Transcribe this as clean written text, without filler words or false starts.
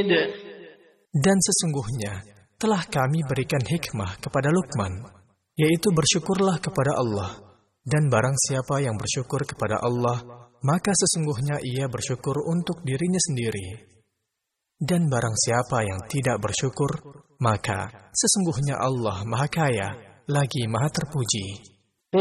حميد. Dan sesungguhnya telah kami berikan hikmah kepada Luqman, yaitu bersyukurlah kepada Allah. Dan barang siapa yang bersyukur kepada Allah, maka sesungguhnya ia bersyukur untuk dirinya sendiri. Dan barang siapa yang tidak bersyukur, maka sesungguhnya Allah Maha Kaya, lagi Maha Terpuji.